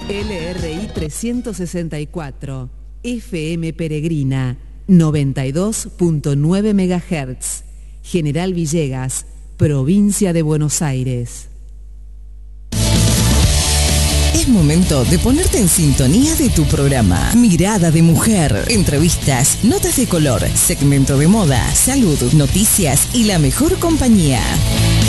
LRI 364, FM Peregrina, 92.9 MHz, General Villegas, provincia de Buenos Aires. Es momento de ponerte en sintonía de tu programa. Mirada de Mujer. Entrevistas, notas de color, segmento de moda, salud, noticias y la mejor compañía.